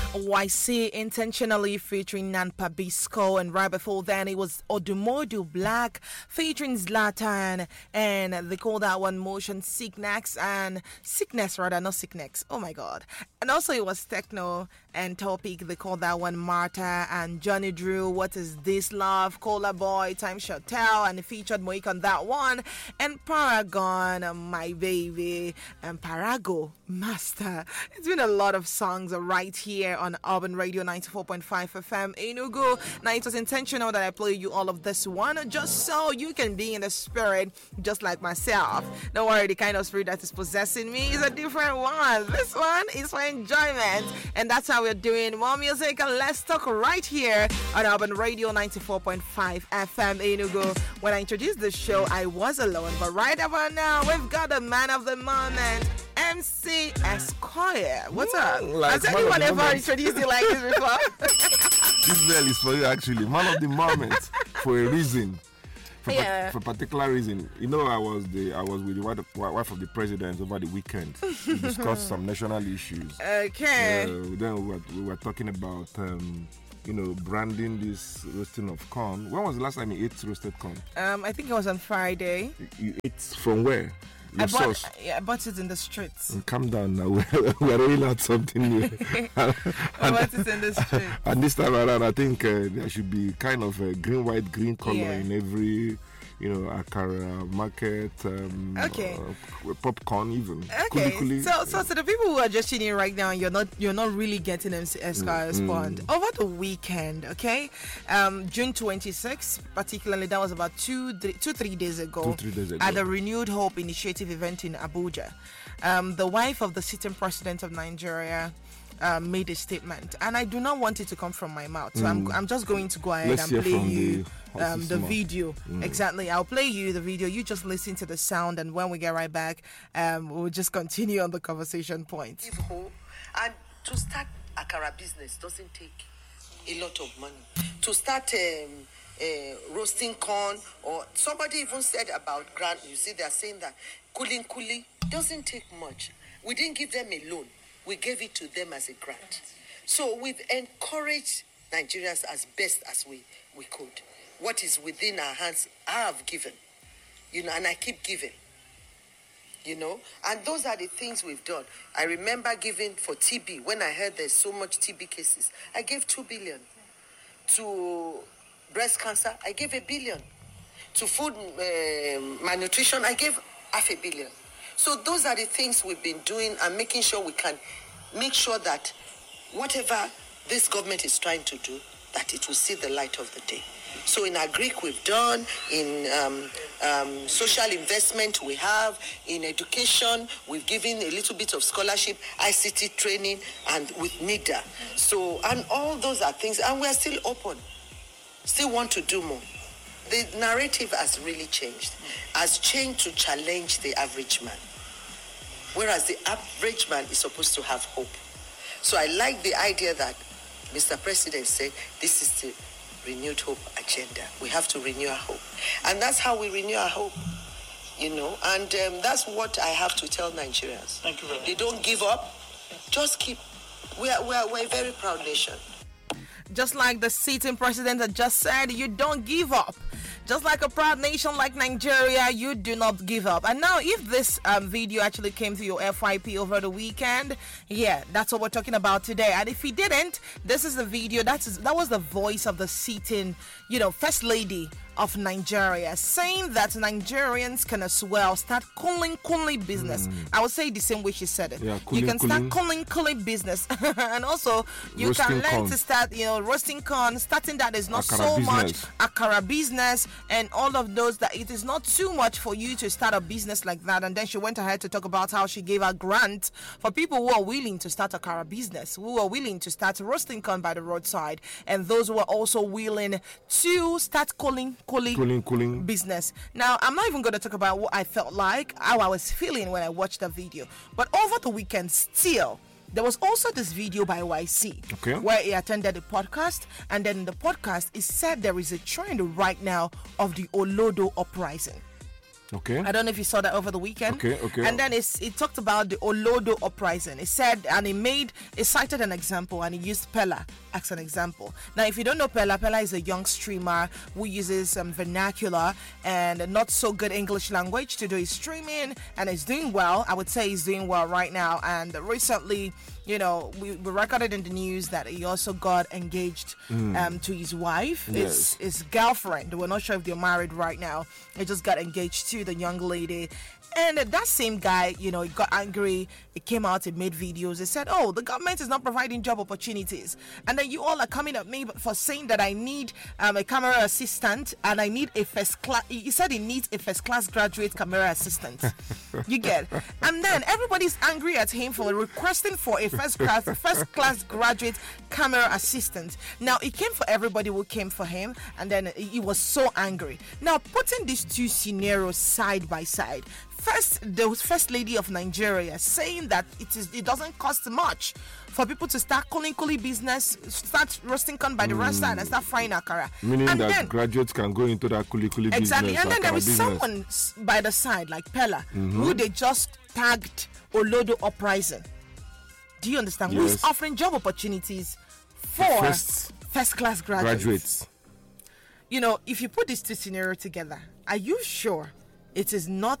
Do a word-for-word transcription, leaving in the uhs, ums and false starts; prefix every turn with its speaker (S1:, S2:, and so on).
S1: Y C intentionally featuring Nanpa Bisco, and right before then it was Odumodu Black featuring Zlatan, and they call that one Motion Sickness and Sickness rather, not Sickness. Oh my god. And also it was Techno and Topic, they call that one Marta, and Johnny Drew, What Is This Love, Cola Boy, Time Shall Tell, and it featured Moik on that one, and Paragon, My Baby, and Parago Master. It's been a lot of songs right here on Urban Radio ninety-four point five F M Enugu. Now it was intentional that I play you all of this one just so you can be in the spirit just like myself. Don't worry, the kind of spirit that is possessing me is a different one. This one is for enjoyment, and that's how we're doing more music. And let's talk right here on Urban Radio ninety-four point five F M Enugu. When I introduced the show, I was alone, but right about now we've got the man of the moment, M C Esquire. What's up?
S2: Like
S1: Has anyone ever moment. introduced you like this before?
S2: This bell is for you, actually. Man of the moment, for a reason. For,
S1: yeah.
S2: pa- for a particular reason. You know, I was the I was with the wife, wife of the president over the weekend. We discussed some national issues.
S1: Okay.
S2: Uh, then we were, we were talking about, um, you know, branding this roasting of corn. When was the last time you ate roasted corn?
S1: Um, I think it was on Friday.
S2: You, you ate from where? Your
S1: I bought,
S2: sauce.
S1: yeah, I bought it in the streets.
S2: And calm down now. We're, we're rolling out something new.
S1: I bought it in the streets.
S2: And this time around, I think uh, there should be kind of a green, white, green color
S1: Yeah.
S2: in every, you know, akara market, um,
S1: Okay.
S2: uh, popcorn even.
S1: Okay,
S2: Kuli kuli.
S1: so so to the people who are just tuning in right now, you're not you're not really getting M C Esquire's
S2: Mm,
S1: point.
S2: mm.
S1: Over the weekend, okay, um, June twenty-sixth, particularly, that was about two, three, two, three days ago,
S2: Two, three days ago.
S1: at the Renewed Hope Initiative event in Abuja. Um, the wife of the sitting president of Nigeria Uh, made a statement, and I do not want it to come from my mouth, so I'm, I'm just going to go ahead
S2: Let's
S1: and
S2: hear
S1: play
S2: from
S1: you
S2: the
S1: um, the
S2: horse's
S1: video.
S2: Mm.
S1: Exactly, I'll play you the video, you just listen to the sound, and when we get right back, um, we'll just continue on the conversation point.
S3: Give hope. And to start akara business doesn't take a lot of money. To start um, uh, roasting corn, or somebody even said about grant, you see they're saying that cooling cooling doesn't take much. We didn't give them a loan. We gave it to them as a grant. So we've encouraged Nigerians as best as we, we could. What is within our hands, I have given. You know, and I keep giving. You know, and those are the things we've done. I remember giving for T B. When I heard there's so much T B cases, I gave two billion. To breast cancer, I gave a billion. To food uh, malnutrition, I gave half a billion. So those are the things we've been doing, and making sure we can make sure that whatever this government is trying to do, that it will see the light of the day. So in Agric we've done, in um, um, social investment we have, in education we've given a little bit of scholarship, I C T training, and with NIDA. So, and all those are things, and we're still open, still want to do more. The narrative has really changed, has changed to challenge the average man. Whereas the average man is supposed to have hope. So I like the idea that Mister President said, this is the renewed hope agenda. We have to renew our hope. And that's how we renew our hope, you know. And um, that's what I have to tell Nigerians.
S4: Thank you very much.
S3: They don't give up. Just keep. We are, we are, we're a very proud nation.
S1: Just like the sitting president had just said, you don't give up. Just like a proud nation like Nigeria, you do not give up. And now, if this um, video actually came through your F Y P over the weekend, yeah, that's what we're talking about today. And if he didn't, this is the video. That's that was the voice of the sitting, you know, first lady of Nigeria, saying that Nigerians can as well start cooling cooling business. Mm. I would say the same way she said it.
S2: Yeah,
S1: you can
S2: cooling.
S1: start cooling cooling business, and also you
S2: Roasting
S1: can learn
S2: corn.
S1: to start, you know, roasting corn. Starting that is not
S2: Akara
S1: so
S2: business.
S1: much akara business, and all of those, that it is not too much for you to start a business like that. And then she went ahead to talk about how she gave a grant for people who are willing to start a akara business, who are willing to start roasting corn by the roadside, and those who are also willing to start cooling cooling
S2: Cooling, cooling.
S1: business. Now, I'm not even going to talk about what I felt like, how I was feeling when I watched the video, but over the weekend still, there was also this video by Y C,
S2: okay,
S1: where he attended the podcast, and then in the podcast, he said there is a trend right now of the Olodo uprising.
S2: Okay.
S1: I don't know if you saw that over the weekend.
S2: Okay, okay.
S1: And then it's, it talked about the Olodo uprising. It said, and it made, it cited an example, and it used Pella as an example. Now, if you don't know Pella, Pella is a young streamer who uses um, vernacular and not so good English language to do his streaming, and is doing well. I would say he's doing well right now. And recently, you know, we, we recorded in the news that he also got engaged mm. um, to his wife,
S2: yes.
S1: his, his girlfriend. We're not sure if they're married right now. He just got engaged to the young lady. And that same guy, you know, he got angry. He came out and made videos. He said, oh, the government is not providing job opportunities. And then you all are coming at me for saying that I need um, a camera assistant and I need a first class. He said he needs a first class graduate camera assistant. You get. And then everybody's angry at him for requesting for a first class, first class graduate camera assistant. Now, it came for everybody who came for him. And then he was so angry. Now, putting these two scenarios side by side, First, the first lady of Nigeria saying that it is it doesn't cost much for people to start kuli kuli business, start roasting corn by the mm. roadside and start frying akara.
S2: Meaning
S1: and
S2: that
S1: then,
S2: graduates can go into that kuli kuli
S1: exactly.
S2: business.
S1: Exactly, and then there is
S2: business.
S1: someone by the side like Pella
S2: mm-hmm.
S1: who they just tagged Olodo uprising. Do you understand?
S2: Yes.
S1: Who is offering job opportunities for
S2: first,
S1: first class graduates.
S2: graduates.
S1: You know, if you put these two scenarios together, are you sure it is not